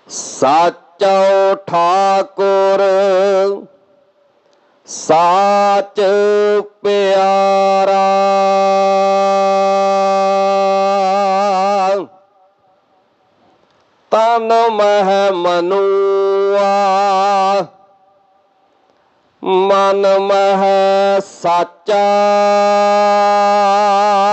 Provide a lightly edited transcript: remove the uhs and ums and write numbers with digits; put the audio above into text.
साचो ठाकुर साच प्यारा, तन मह मनुआ मन मह साचा,